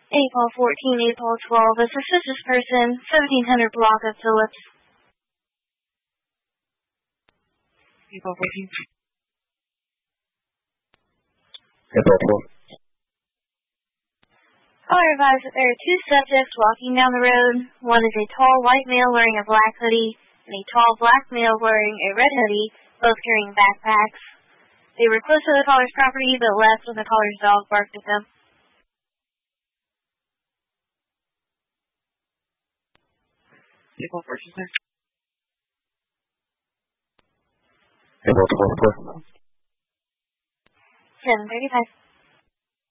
April 14, April 12, a suspicious person, 1700 block of Phillips. April 14. April 12. Caller advised that there are two subjects walking down the road. One is a tall white male wearing a black hoodie, and a tall black male wearing a red hoodie, both carrying backpacks. They were close to the caller's property, but left when the caller's dog barked at them. April 14. April 12. 7:35.